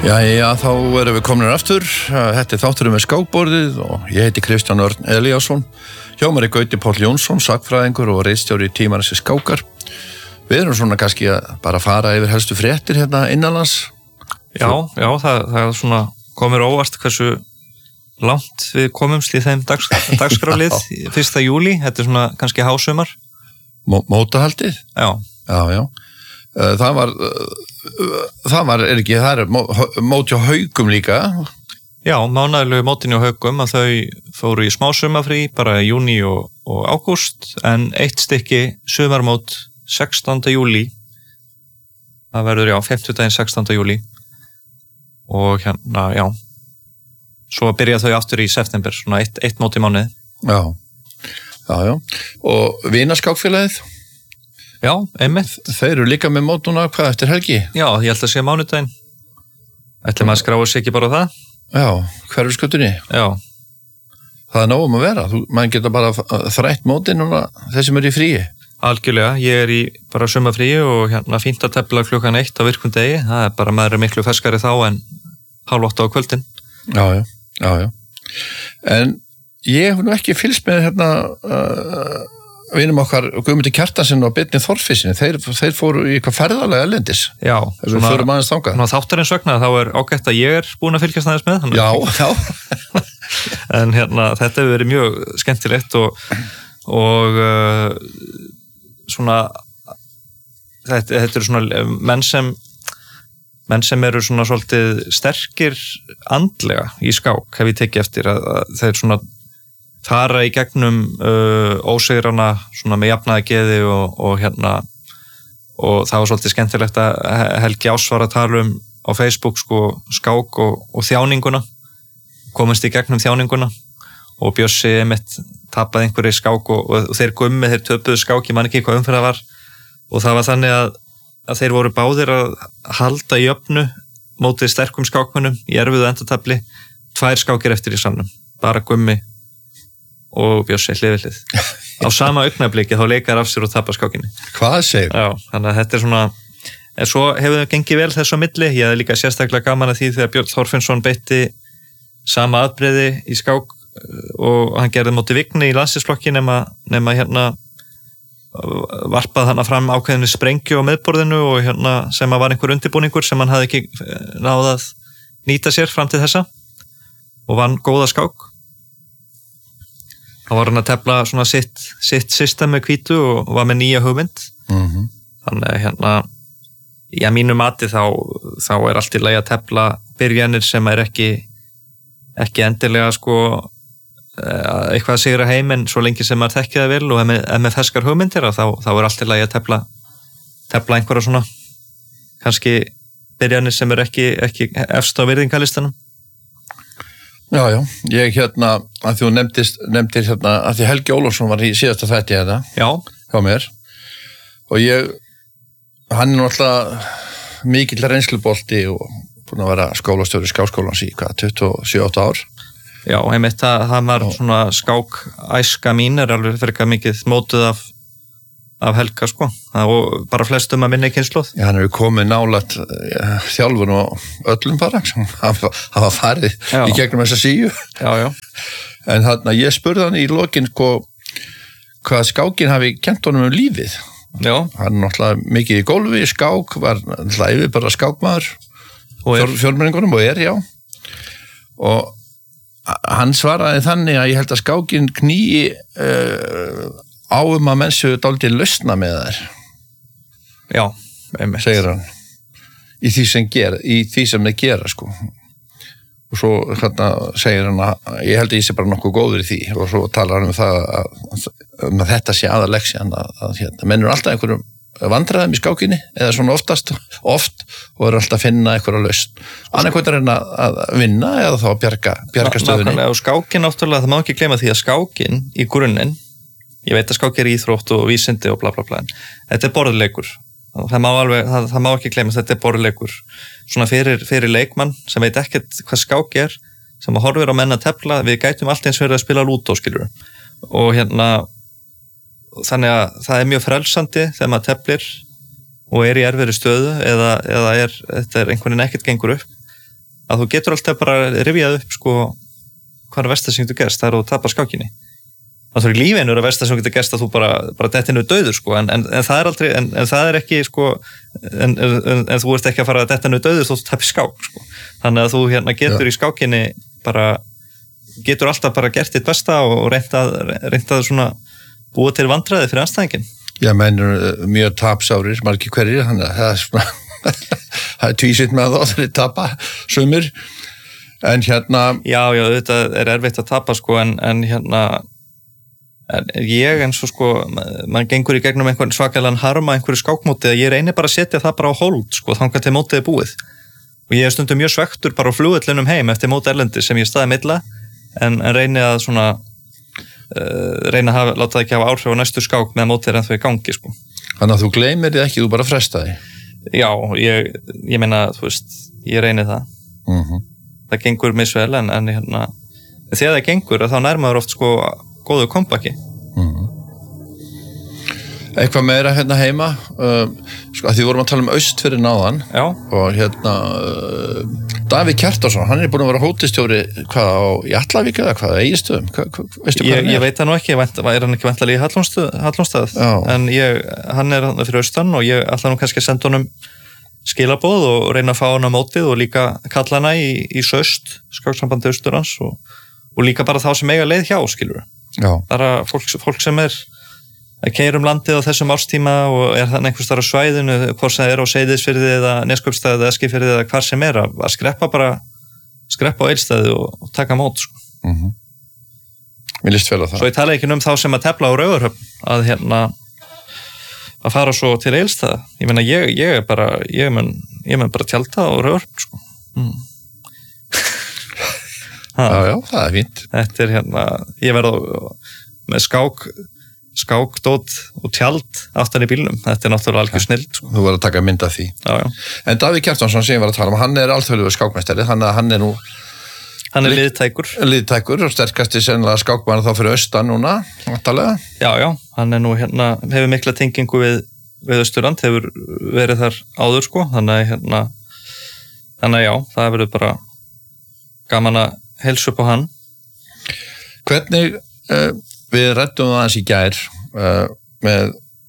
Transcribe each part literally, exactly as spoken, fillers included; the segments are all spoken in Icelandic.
Jæja, þá erum við komin aftur. Þetta er þátturinn með skákborðið og ég heiti Kristján Örn Elíasson. Hjá mér er Gauti Páll Jónsson, sagnfræðingur og ritstjóri Tímarins skákar. Við erum svona kannski að bara fara yfir helstu fréttir hérna innanlands. Já, já, það, það er svona komir óvart hversu langt við komumst í þeim dags, dagskrálið fyrsta júlí. Þetta er svona kannski hásumar. Mó, mótahaldið? Já. Já, já. Það var, það var, er ekki, það er móti á Haugum líka. Já, mánaðarlegu mótin á Haugum að þau fóru í smá sumarfrí bara í júní og, og ágúst, en eitt stykki sumarmót sextánda júlí. Það verður, já, fimmtudaginn sextánda júlí. Og hérna, já, svo byrja þau aftur í september, svona eitt, eitt mót í mánuði. Já, já, já. Og vinaskákfélagið? Já, einmitt. Þeir eru líka með mót núna, hvað eftir helgi? Já, ég held að sé mánudaginn. Ætli maður skráir sig ekki bara á það? Já, Hverfisgötunni? Já. Það er nógum að vera, þú, maður geta bara þrætt móti núna, þeir sem eru í fríi. Algjörlega, ég er í bara sumarfríi og hérna fínt að tefla klukkan eitt á virkum degi, það er bara maður er miklu ferskari þá en hálf átta á kvöldin. Já, já, já, já. En ég hef nú ekki fylgst með hérna uh, vinum okkar Guðmundur Kjartansson og Birni Þorfisinni, þeir, þeir fóru í eitthvað ferðalega erlendis. Já, við förum aðeins þangað. Svona þáttarins vegna, þá er ágætt að ég er búin að fylgjast aðeins með. Já, já. En hérna, þetta hefur verið mjög skemmtilegt og, og uh, svona, þetta, þetta eru svona menn sem, menn sem eru svona svolítið sterkir andlega í skák, hef ég tekið eftir að, að þeir svona fara í gegnum uh, ósigrana svona með jafnaða geði og, og hérna og það var svolítið skemmtilegt að Helgi Ás var að tala um á Facebook sko skák og, og þjáninguna komist í gegnum þjáninguna og Bjössi einmitt tapaði einhverju skák og, og, og þeir gummi, þeir töpuðu skák, ég man ekki hvað umferð það var og það var þannig að, að þeir voru báðir að halda í jöfnu mótið sterkum skákmönnum í erfiðu endatabli, tvær skákir eftir í salnum, bara gummi og Bjössi hliðvillið. Á sama augnabliki þá leikar af sér og tapar skákinni. Hvað segir? Já, þannig að þetta er svona, en svo hefur það gengið vel þessu á milli, ég hef líka sérstaklega gaman að því þegar Björn Þorfinnsson beitti sama aðbreyði í skák og hann gerði móti Vigni í landsliðsflokki nema, nema hérna varpað hana fram ákveðinni sprengju á miðborðinu og hérna sem að var einhver undirbúningur sem hann hafði ekki náð að nýta sér fram til þessa og vann góða skák. Þá var hann að tefla svona sitt, sitt system með hvítu og var með nýja hugmynd. Mm-hmm. Þannig að hérna, í að mínu mati þá, þá er allt í lagi að tefla byrjanir sem er ekki, ekki endilega sko eitthvað að sigra heim en svo lengi sem maður þekkja það vel og ef með, ef með ferskar hugmyndir þá, þá er allt í lagi að tefla, tefla einhverja svona kannski byrjanir sem er ekki, ekki efst á virðingalistanum. Já, já, ég hérna, að þú nefndir, nefndir hérna, að því Helgi Ólafsson var í síðasta þætti hérna, já, hjá mér, og ég, hann er náttúrulega mikill reynslubolti og búin að vera skólastjóri skákskólans í hvað, tuttugu og sjö til tuttugu og átta ár. Já, einmitt, það, það var svona skák æska mín er alveg fyrir eitthvað mikið mótuð af, af Helga, sko, og bara flestum að minni kynslóð. Já, hann er komið nálægt ja, þjálfun og öllum bara, hann var farið já. Í gegnum þessa síu. Já, já. En þarna, ég spurði hann í lokin hvað, hvað skákin hafi kennt honum um lífið. Já. Hann er náttúrulega mikið í gólfi, skák, var náttúrulega yfir bara skákmaður, Fjör, fjölmenningunum og er, já. Og hann svaraði þannig að ég held að skákin knýi uh, áum að menn séu dálítið lausna með þær. Já, einmitt. Segir hann. Í því sem gera, í því sem þeir gera, sko. Og svo hérna segir hann að ég held að ég sé bara nokkuð góður í því og svo talar hann um það að, að, að þetta sé aðalegsjan að, að hérna, menn eru alltaf einhverjum vandræðum í skákinni eða svona oftast, oft og eru alltaf að finna einhverja lausn. Annarkvæmt er hann að vinna eða þá að bjarga, bjarga stöðunni. Nákvæmlega, og skákin náttúrulega, það má ekki gleyma því að skákin í grunninn, ég veit að skák er íþrótt og vísindi og bla bla bla, þetta er borðleikur. Það má alveg, það, það má ekki gleyma, þetta er borðleikur. Svona fyrir, fyrir leikmann sem veit ekkert hvað skák er, sem að horfir á menn að tefla, við gætum allt eins verið að spila lúdó, skilur. Og hérna, þannig að það er mjög frelsandi þegar maður teflir og er í erfiðri stöðu eða, eða er, þetta er einhvern veginn ekkert gengur upp. að þú getur alltaf bara rifjað upp sko hvað er versta sem getur gerst, það er að þú tapar skákinni. Það er í lífinu að versta sem getur gerst að þú bara, bara dettinu dauður sko, en, en, en það er aldrei, en, en það er ekki sko, en, en, en þú ert ekki að fara að dettinu dauður þó þú tapir skák sko. Þannig að þú hérna getur ja. Í skákinni bara, getur alltaf bara gert þitt besta og reyndað, reyndað svona búa til vandræði fyrir anstæðingin. Já, menn er mjög tapsárir, margir hverjir, þannig að það er svona, það er tvísitt með þá þegar þið tapa sumir, en hérna... Já, já, þetta er erfitt að tapa sko, en, en hérna, en ég eins og sko, mann gengur í gegnum einhvern svakalega harma einhverju skákmóti, að ég reynir bara að setja það bara á hold, sko, þangað til mótið er búið. Og ég er stundum mjög svektur bara á flugvellinum heim eftir mót erlendi sem ég staði milla, en, en reyni að svona, uh, reyni að hafa, láta það ekki hafa áhrif á næstu skák með mótið en þau í gangi, sko. Þannig að þú gleymir þið ekki, þú bara frestaði. Já, ég, ég meina, þú veist, ég reyni það. Mhm. Það gengur misvel, en, en hérna, þegar það gengur, þá nærmaður oft sko góðu kompaki. Mm. Eitthvað meira hérna heima, uh, sko, að því vorum að tala um Austfirði náðan. Já. Og hérna, uh, Davíð Kjartarsson, hann er búin að vera hótelstjóri hvað á í Allavík eða hvað, Egilsstöðum, hva, hva, veistu hvað ég, hann er? Ég veit það nú ekki, vant, er hann ekki vantilega í Hallónstað, en ég, hann er fyrir austan og ég ætla nú kannski að senda honum skilabóð og reyna að fá hann á mótið og líka kalla hana í, í Söst, skáksambandi Austurlands og, og líka bara þá sem eiga leið hjá, skilur. Já. Bara fólk, fólk sem er að keyra um landið á þessum árstíma og er þannig einhvers þar á svæðinu, hvort það er á Seyðisfirði eða Neskaupstað eða Eskifirði eða hvar sem er, að skreppa bara skreppa á Egilsstaði og, og taka mót, sko. Mhm. Mér líst vel á það. Svo ég tala ekki um þá sem að tefla á Raufarhöfn að hérna að fara svo til Egilsstaða. Ég meina, ég, ég er bara ég mun, ég mun bara tjálta á Raufarhöfn, sko. Mm. Já, já, það er fínt. Þetta er hérna, ég verð á, með skák, skákdót og tjald aftan í bílnum. Þetta er náttúrulega algjör snill. Sko. Þú verður að taka mynd af því. Já, já. En Davíð Kjartansson sem ég var að tala um, hann er alþjóðlegur skákmeistari, þannig að hann er nú... Hann er liðtækur. Liðtækur og sterkasti sennilega skákmann þá fyrir austan núna, náttúrulega. Já, já, hann er nú hérna, hefur mikla tengingu við, við Austurland, hefur verið þar áður, sko. Þannig að hérna, þannig að já, það verður bara gaman að helsa upp á hann. Hvernig, uh, við ræddum það aðeins í gær uh, með,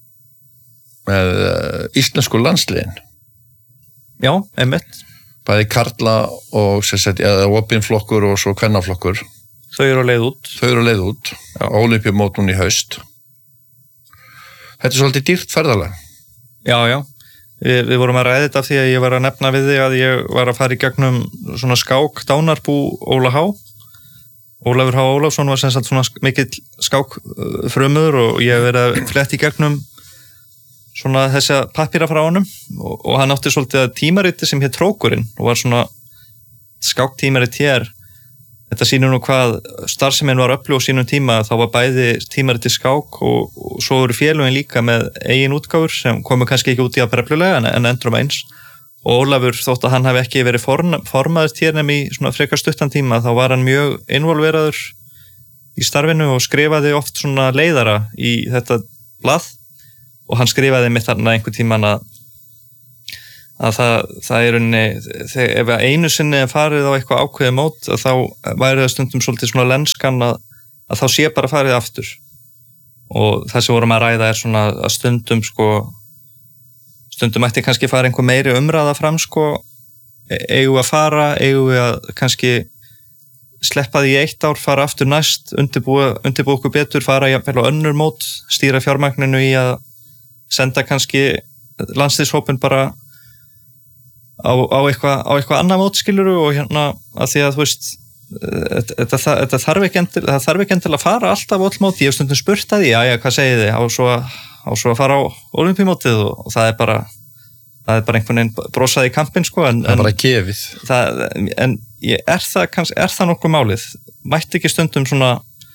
með uh, íslensku landsliðin. Já, einmitt. Bæði karla og sett, eða opinflokkur og svo kvennaflokkur. Þau eru á leið út. Þau eru á leið út. Ólympíumót núna í haust. Þetta er svolítið dýrt ferðalag. Já, já. Við, við vorum að ræða þetta af því að ég var að nefna við þig að ég var að fara í gegnum svona skák dánarbú Óla H. Ólafur H. Ólafsson var sem sagt svona mikill skákfrömmur og ég hef verið að fletta í gegnum svona þessa pappíra frá honum og, og hann átti svolítið tímariti sem hér Trókurinn og var svona skáktímarit hér. Þetta sýnur nú hvað starfseminn var öflug á sínum tíma, þá var bæði tímariti skák og, og svo eru félögin líka með eigin útgáfur sem komu kannski ekki út í að preflulega en, en endur um eins. Og Ólafur, þótt að hann hafi ekki verið form, formaður hér nefn í svona frekar stuttan tíma, þá var hann mjög involveraður í starfinu og skrifaði oft svona leiðara í þetta blað og hann skrifaði mitt þarna einhver tíman að að það, það er unni, ef einu sinni er farið á eitthvað ákveðið mót þá væri það stundum svolítið svona lenskan að, að þá sé bara farið aftur og það sem vorum að ræða er svona að stundum sko stundum ætti kannski fara einhver meiri umræða fram sko, eigum við að fara eigum við að kannski sleppa því í eitt ár, fara aftur næst undirbúa, undirbúa okkur betur, fara jafnvel á önnur mót, stýra fjármagninu í að senda kannski landsliðshópinn bara á, á eitthvað á eitthvað annað mótskiluru og hérna að því að þú veist þetta, þetta þarf ekki endilega, það þarf ekki endilega að fara alltaf á öll móti, ég hef stundum spurt að því, já, já, hvað segið þið, á svo, á svo að fara á Ólympíumótið og, og það er bara það er bara einhvern veginn brosað í kampinn sko, en, það er bara gefið það, en ég, er það kannski, er það nokkuð málið, mætti ekki stundum svona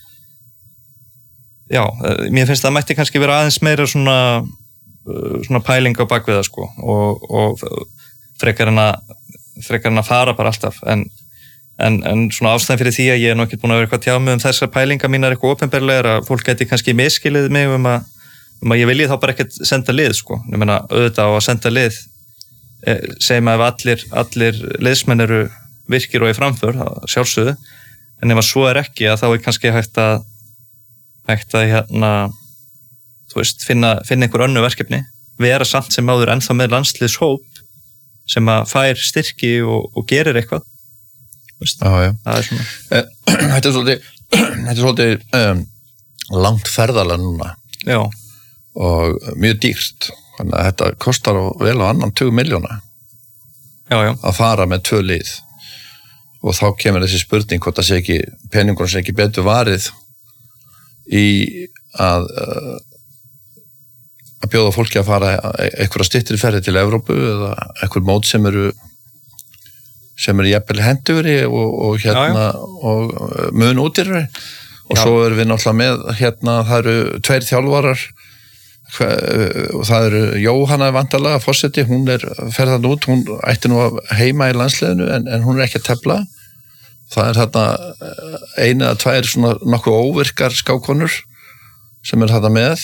já, mér finnst það mætti kannski vera aðeins meira svona svona pæling á bakviða sko og, og frekar en að frekar en að fara bara alltaf en, en, en svona ástæðan fyrir því að ég er nú ekki búin að vera eitthvað tjá mig um þessar pælingar mínar eitthvað opinberlega að fólk geti kannski miskilið mig um að, um að ég vilji þá bara ekkert senda lið sko, ég meina auðvitað á að senda lið segjum að ef allir, allir liðsmenn eru virkir og í framför, sjálfsögðu, en ef að svo er ekki að þá er kannski hægt að hægt að hérna þú veist, finna, finna einhver önnu verkefni, vera samt sem áður ennþá með landsliðshóp sem að fær styrki og, og gerir eitthvað. Veist, já, já. Það er svona. Þetta er svolítið, þetta er svolítið um, langt ferðalag núna. Já. Og mjög dýrt. Þannig að þetta kostar vel á annan tuttugu milljóna já, já. Að fara með tvö lið. Og þá kemur þessi spurning hvort það sé ekki, peningur sé ekki betur varið í að uh, að bjóða fólki að fara einhverja styttri ferði til Evrópu eða einhver mót sem eru sem eru jafnvel hendugri og, og hérna já, já. Og mun útýrari og já. Svo erum við náttúrulega með hérna, það eru tveir þjálfarar og það eru Jóhanna vantarlega forseti, hún er ferðan út, hún ætti nú að heima í landsliðinu en, en hún er ekki að tefla. Það er þarna einu eða tvær svona nokkuð óvirkar skákonur sem er þarna með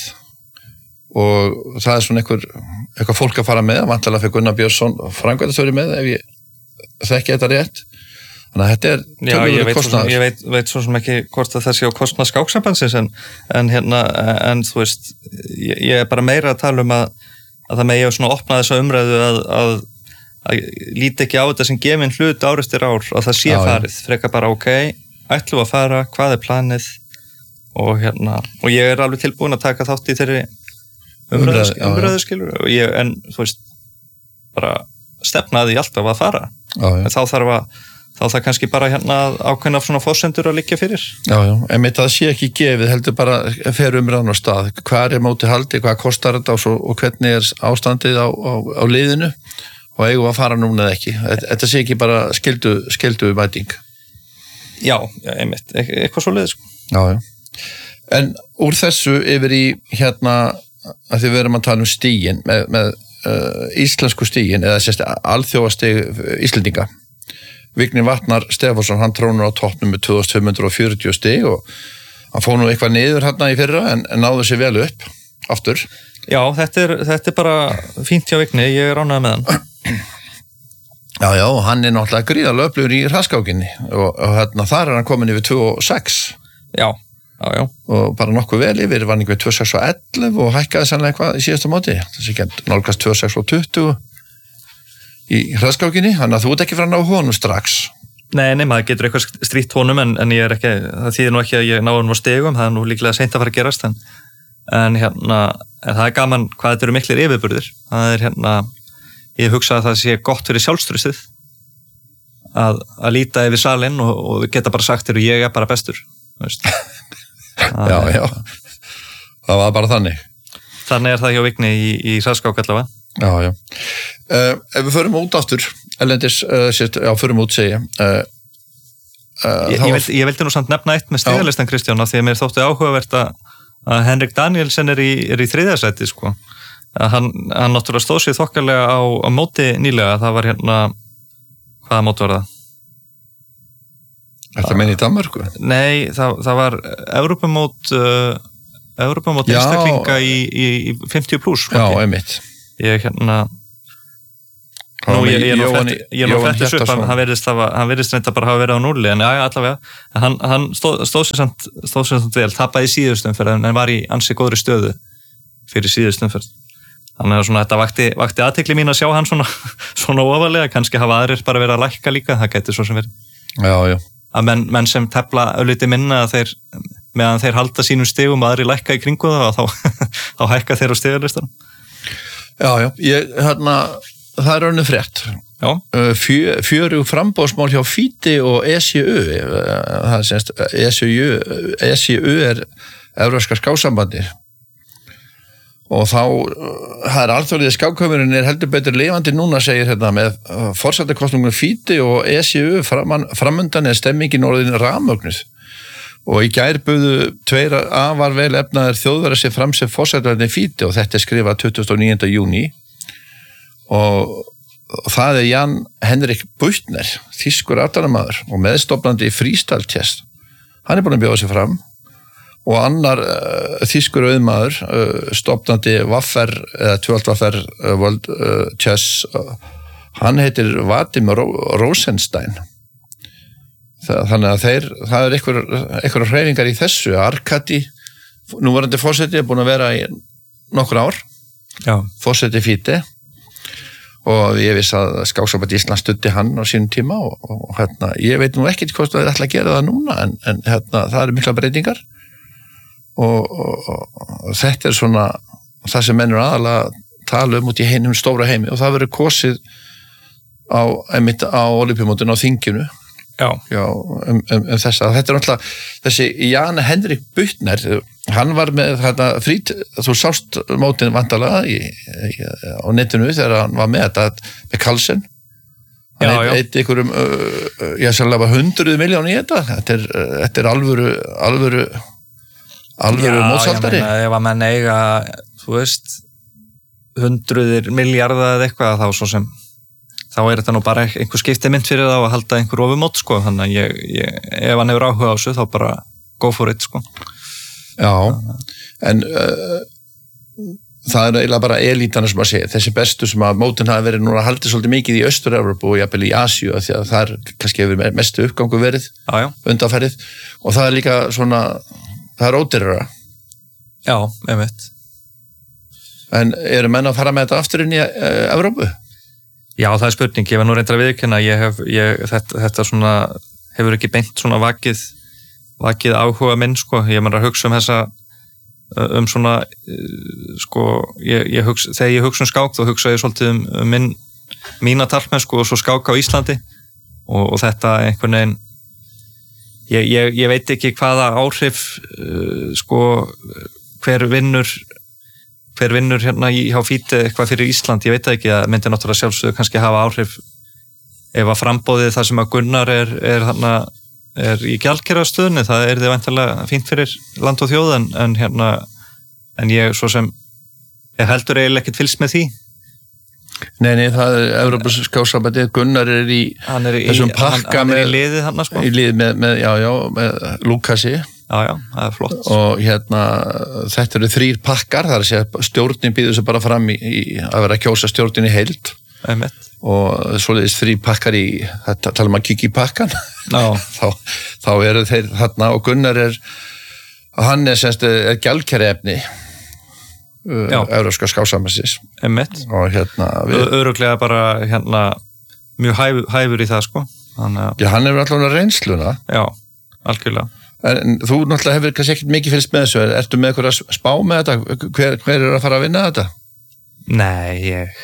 og það er svona einhver, eitthvað fólk að fara með, vantarlega fyrir Gunnar Björnsson framkvæmdastjóri með ef ég þekki þetta rétt. Þannig að þetta er töluverður kostnaður. Ég veit, veit svo sem ekki hvort að það sé á kostnað skáksambandsins en, en hérna, en þú veist, ég, ég er bara meira að tala um að, að það megi svona opna þessa umræðu að, að, að líti ekki á þetta sem gefin hlut ár eftir ár að það sé já, farið, frekar bara ok, ætlum að fara, hvað er planið og hérna, og ég er alveg tilbúin að taka þátt í þeirri umræðu, umræðu skilur, og ég, en þú veist, bara stefnaði alltaf að fara, já, já. En þá þarf að þá það kannski bara hérna ákveðna svona fórsendur að liggja fyrir. Já, já, en mitt að það sé ekki gefið, heldur bara fer umræðan á stað. Hvað er móti haldi, hvað kostar þetta og, svo, og hvernig er ástandið á, á, á liðinu og eigum að fara núna eða ekki. Þetta sé ekki bara skildu, skildu mæting. Já, einmitt, e eitthvað svo leiðis. Já, já. En úr þessu yfir í hérna, að því við erum að tala um stígin, með, með uh, íslensku stígin, eða sérst alþjóðastig Íslendinga. Vignir Vatnar Stefánsson, hann trónur á toppnum með tvö þúsund fimm hundruð fjörutíu stig og hann fór nú eitthvað niður hérna í fyrra en, en náðu sér vel upp aftur. Já, þetta er, þetta er bara fínt hjá Vigni, ég er ánægður með hann. Já, já, hann er náttúrulega gríðarlega öflugur í hraðskákinni og, og hérna þar er hann komin yfir tvö og sex. Já, já, já. Og bara nokkuð vel yfir, var hann yfir tvö sex og ellefu og hækkaði sannlega eitthvað í síðasta móti. Þessi ekki nálgast tvö sex og tuttugu. Í hraðskákinni, þannig að þú ert ekki frá að ná honum strax. Nei, nei, maður getur eitthvað strítt honum en, en ég er ekki, það þýðir nú ekki að ég ná honum á stigum, það er nú líklega seint að fara að gerast en, en hérna, en það er gaman hvað þetta eru miklir yfirburðir. Það er hérna, ég hugsa að það sé gott fyrir sjálfstrustið að, að líta yfir salinn og, og geta bara sagt þér og ég er bara bestur. Já, já, það var bara þannig. Þannig er það hjá Vigni í, í hraðskák allavega. Já, já. Uh, ef við förum út aftur, ellendis, uh, sért, já, förum út, segja. Uh, uh, ég, ég, veld, ég veldi nú samt nefna eitt með stigalistan, Kristján, af því að mér þótti áhugavert að, að Henrik Danielsen er í, er í þriðja sæti, sko. Hann, hann náttúrulega stóð sér þokkarlega á, á móti nýlega, það var hérna, hvaða mót var það? Er það meina í Danmörku? Nei, það, það var Evrópumót, uh, Evrópumót einstaklinga í, í, í fimmtíu pluss. Já, einmitt. Ég hérna nú ég, ég er nú flett ég er nú flett þessu upp, hann, hann verðist hann verðist reynda bara hafa verið á núlli en já, já, allavega hann, hann stóð, stóð sér samt stóð sér samt vel, tapaði í síðustumferð en hann var í ansi góðri stöðu fyrir síðustumferð þannig að svona þetta vakti, vakti athygli mín að sjá hann svona, svona ofalega, kannski hafa aðrir bara verið að lækka líka, það gæti svo sem verið já, já. Að menn, menn sem tefla ölliti minna að þeir meðan þeir halda sínum stigum og aðrir lækka í kringu það og þá, þá hækka þeir á stigalistanum. Já, já, ég, hérna, það er önnur frétt. Já. Fjö, fjörug frambóðsmál hjá Fíti og E C U. Það er semst, E C U, E C U er Evrópska skáksambandi. Og þá, það er alþjóðlega skákhöfurinn er heldur betur lifandi núna, segir hérna, með forsetakosningunum Fíti og E C U framan, framundan er stemmingin orðin rafmögnuð. Og í gær buðu tveir afar vel efnaðir þjóðverðar sér fram sem forsetahöfni Fíti og þetta er skrifað tuttugasta og níunda júní og, og það er Jan Henrik Butner, þýskur aðdánamaður og meðstofnandi í freestyle chess. Hann er búin að bjóða sér fram og annar uh, þýskur auðmaður, uh, stofnandi Waffer, eða tvöld Waffer uh, World uh, Chess, uh, hann heitir Vadim Ro Rosenstein þannig að þeir, það er einhver, einhver hreyfingar í þessu. Arkadi, núverandi forseti, er búin að vera í nokkur ár, Já. forseti Fíti, og ég viss að Skáksamband Íslands studdi hann á sínum tíma og, og hérna, ég veit nú ekkert hvort það er ætla að gera það núna, en, en hérna, það eru mikla breytingar og, og, og þetta er svona það sem mennur aðalega tala um út í heinum stóra heimi og það verður kosið á, einmitt á Ólympíumótinu á þinginu. Já. Já, um, um, um þessa. Þetta er náttúrulega, þessi Jan Henrik Butner, hann var með þetta frít, þú sást mótin vandalega í, í, á netinu þegar hann var með þetta, með Carlsen. Hann Já, já. eitt ykkur um, uh, ég sérlega hundruð miljón í þetta. Þetta er, þetta er alvöru, alvöru, alvöru mótsaldari. Já, ég meina, ef að menn eiga, þú veist, hundruðir miljardar eða eitthvað, þá svo sem þá er þetta nú bara einhver skipti mynd fyrir það að halda einhver ofumót, sko, þannig að ég, ég, ef hann hefur áhuga á þessu, þá bara go for it, sko. Já, en uh, það er eiginlega bara elítana sem að segja, þessi bestu sem að mótin hafi verið núna haldið svolítið mikið í Austur-Evrópu og jafnvel í Asíu, því að það er kannski hefur mestu uppgangu verið, já, já. undanferðið, og það er líka svona, það er ódýrara. Já, einmitt. En eru menn að fara með þetta aftur inn í uh, Evrópu? Já, það er spurning, ég var nú reyndar að viðurkenna, ég hef, ég, þetta, þetta svona, hefur ekki beint svona vakið, vakið áhuga minn, sko, ég meina að hugsa um þessa, um svona, sko, ég, ég hugsa, þegar ég hugsa um skák, þá hugsa ég svolítið um, um minn, mína talmenn, sko, og svo skák á Íslandi, og, og þetta einhvern veginn, ég, ég, ég veit ekki hvaða áhrif, uh, sko, hver vinnur, hver vinnur hérna í hjá Fíti eitthvað fyrir Ísland, ég veit það ekki, að myndi náttúrulega sjálfsögðu kannski hafa áhrif ef að frambóðið það sem að Gunnar er, er, hana, er í gjaldkerfastöðunni, það er þið væntanlega fínt fyrir land og þjóð, en, en hérna en ég svo sem ég heldur eiginlega ekkert fylgst með því. Nei, nei, það er Evrópska skáksambandið, Gunnar er í, er í þessum pakka hann, hann með, er í liðið hann, sko. í liðið með, með, já, já, með Lukasi. Já, já, það er flott. Og hérna, þetta eru þrýr pakkar, það er að segja stjórnin býður sér bara fram í, í að vera að kjósa stjórnin í heild. Einmitt. Og svoleiðis þrýr pakkar í, þetta tala um að kíkja í pakkan. þá, þá eru þeir þarna og Gunnar er, hann er semst, er gjaldkerefni Evrópska skáksambandsins. Einmitt. Og hérna við... Örugglega bara hérna mjög hæfur, hæfur í það, sko. Þannig að... Já, hann er allavega reynsluna. Já, algjörlega. En þú náttúrulega hefur kannski ekkert mikið fylgst með þessu, ertu með eitthvað að spá með þetta? Hver, hver er að fara að vinna þetta? Nei, ég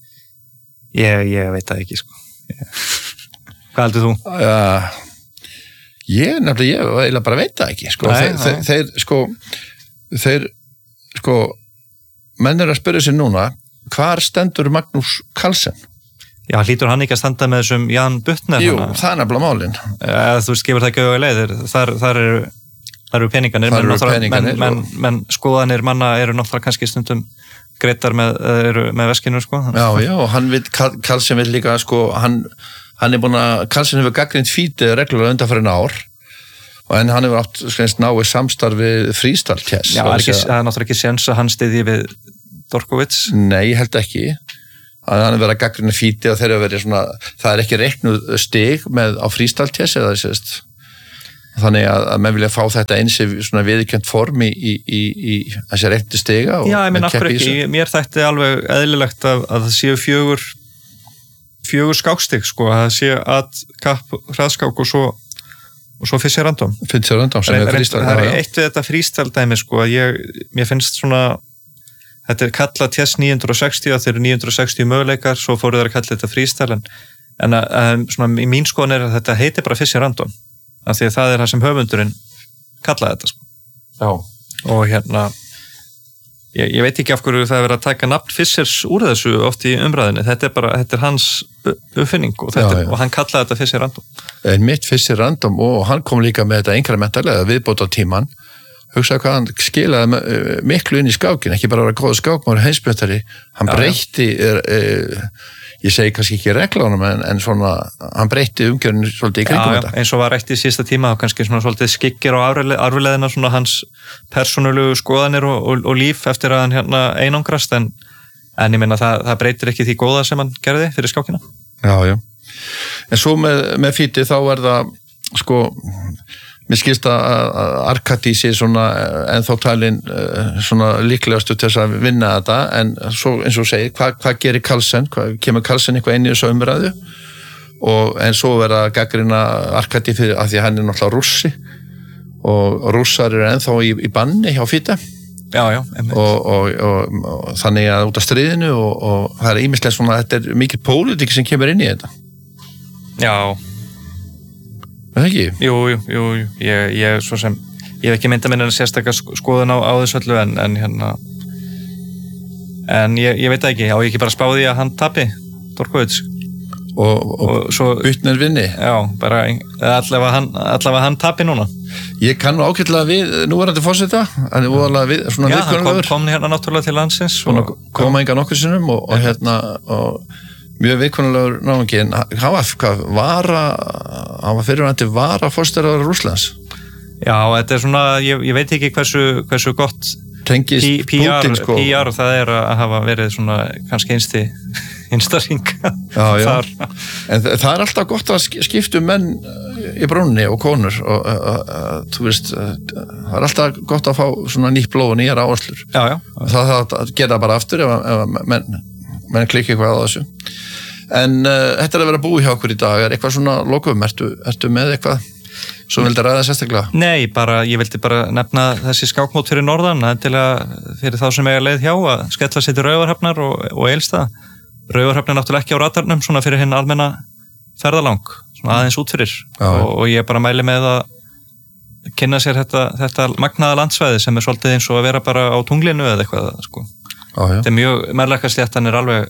ég, ég veit það ekki, sko. Ég... Hvað heldur þú? Já, ég nefnilega, ég eiginlega bara veit það ekki, sko. Nei, þeir, þeir, þeir, sko, þeir, sko, menn er að spyrja sig núna, hvar stendur Magnús Carlsen? Já, hlýtur hann ekki að standa með þessum Jan Butner? Jú, hana? Það er nefnilega málin. Eða, þú veist, gefur það ekki auðvitað leiðir. Þar, þar eru, þar eru peninganir. Þar eru peninganir. Menn, menn, menn skoðanir manna eru náttúrulega kannski stundum greiddar með, eru með veskinu, sko. Já, já, og hann vil, Carlsen vil líka, sko, hann, hann er búin að, Carlsen hefur gagnrýnt Fíti reglulega undanfarin ár, en hann hefur átt, skænst, náið samstarf við freestyle chess. Já, það er, er náttúrulega ekki séns að hann styðji við Dorkovits. Nei, ég held ekki. Að hann er verið að gagnrýna Fíti og þeir eru verið svona, það er ekki reiknuð stig með á freestyle chess eða sést. Þannig að, að menn vilja fá þetta eins í svona viðurkennt form í, í, í, í þessi reiknu stiga. Já, ég menn akkur ekki, mér þætti alveg eðlilegt að, að það séu fjögur fjögur skákstig, sko, að það séu að kapp, hraðskák og svo og svo fyrst sér random. Fyrst sér random sem er freestyle. Það er eitt við þetta freestyle dæmi, sko, að ég, mér finnst svona þetta er kallað Chess níu hundruð sextíu, það eru níu hundruð sextíu möguleikar, svo fóru þeir að kalla þetta freestyle, en að, að, svona, í mín skoðun er að þetta heitir bara Fischer random, af því að það er það sem höfundurinn kallaði þetta, sko. Já. Og hérna, ég, ég veit ekki af hverju það er verið að taka nafn Fischers úr þessu oft í umræðinni, þetta er bara, þetta er hans uppfinning og, þetta, já, já. Og hann kallaði þetta Fischer random. En mitt Fischer random og hann kom líka með þetta inkrementalega viðbót á tíman, hugsaði hvað hann skilaði miklu inn í skákin, ekki bara að vera góð skákmáður heimsbjöttari, hann já, breytti er, er, ég segi kannski ekki reglánum en, en svona, hann breytti umgjörinu svolítið í kringum þetta. Eins og var rætt í síðasta tíma og kannski svona svolítið skikkir á arfleðina svona hans persónulegu skoðanir og, og, og líf eftir að hann hérna einangrast, en, en ég meina það, það breytir ekki því góða sem hann gerði fyrir skákina. Já, já. En svo með, með Fíti þá er það sko mér skilst að Arkadi sé svona ennþá talin svona líklegastu til þess að vinna þetta en svo eins og segir, hvað hva gerir Carlsen, hvað kemur Carlsen eitthvað inn í þessu umræðu og en svo verða að gagnrýna Arkadi fyrir að því að hann er náttúrulega rússi og rússar eru ennþá í, í banni hjá FIDE já, já, og, og, og, og þannig að út af stríðinu og, og það er ýmislegt svona, þetta er mikið pólitík sem kemur inn í þetta. Já. Er það ekki? Jú, jú, jú, ég, ég svo sem, ég hef ekki myndað minna sérstaklega skoðun á, á þessu öllu en, en hérna, en ég, ég veit ekki, á ég ekki bara spáði að hann tapi, Dorkovits. Og, og, og svo Butner vinni. Já, bara allavega hann, allavega hann tapi núna. Ég kann nú ágætlega við núverandi forseta, hann er voðalega við, svona já, hann kom, viðkunnalegur. kom hérna náttúrulega til landsins. Og, koma enga nokkur sinnum og, og hérna, og mjög viðkunnalegur náðungi, en hann var, hvað, vara, hann var fyrirvændi vara forseta Rússlands. Já, þetta er svona, ég, ég veit ekki hversu, hversu gott tengist P R, Putin, sko. P R það er að hafa verið svona, kannski einsti, einsta ringa. Já, já, en það er alltaf gott að skipta um menn í brúnni og konur og uh, uh, þú veist, uh, það er alltaf gott að fá svona nýtt blóð og nýjar áherslur. Já, já. Það það að gera bara aftur ef, ef menn, menn klikki eitthvað á þessu. En uh, þetta er að vera búið hjá okkur í dag, er eitthvað svona lokum, ertu, ertu með eitthvað svo vildi ræða sérstaklega? Nei, bara, ég vildi bara nefna þessi skákmót fyrir norðan, endilega fyrir þá sem eiga leið hjá að skella sér til Raufarhafnar og, og Eilstað. Raufarhafn er náttúrulega ekki á radarnum svona fyrir hinn almenna ferðalang, svona aðeins út fyrir og, og ég bara mæli með að kynna sér þetta, þetta magnaða landsvæði sem er svolítið eins og að vera bara á tunglinu eða eitthvað, sko. Já, já. Þetta er mjög, Melrakkasléttan er alveg,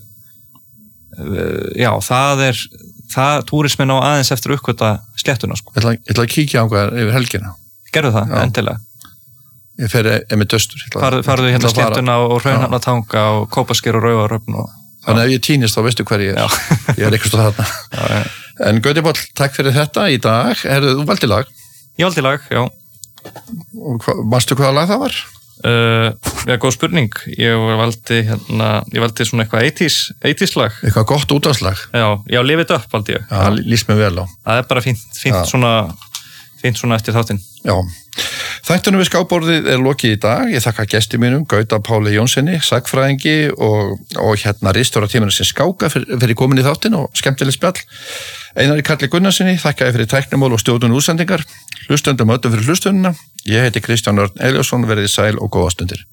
já, það er, það, túrismin á aðeins eftir uppkvöta sléttuna, sko. Ég ætla, ég ætla að kíkja á hvað yfir helgina. Gerðu það, já. Endilega. Ég fer einmitt austur. Farðu, farðu hérna sléttuna og Hraunhamnatanga og Kópasker og Raufarhöfn og þannig að ef ég týnist þá veistu hver ég er. Ég er eitthvað stóð þarna. Já, já. En Gauti Páll, takk fyrir þetta í dag. Herðu, þú valdi lag? Ég valdi lag, já. Og hva, manstu hvaða lag það var? Uh, ja, góð spurning. Ég valdi hérna, ég valdi svona eitthvað eighties lag. Eitthvað gott útvarpslag? Já, já, Live It Up valdi ég. Já, líst mér vel á. Það er bara fínt, fínt svona, fínt svona eftir þáttinn. Já. Þættunum við skákborðið er lokið í dag. Ég þakka gesti mínum, Gauta Páli Jónssoni, sagfræðingi og, og hérna ritstjóra tímanu sem skáka fyrir, fyrir komin í þáttinn og skemmtileg spjall. Einari Karli Gunnarssoni, þakka ég fyrir tæknimál og stjórnun útsendingar. Hlustendum öllum fyrir hlustunina. Ég heiti Kristján Örn Elíasson, verið sæl og góða stundir.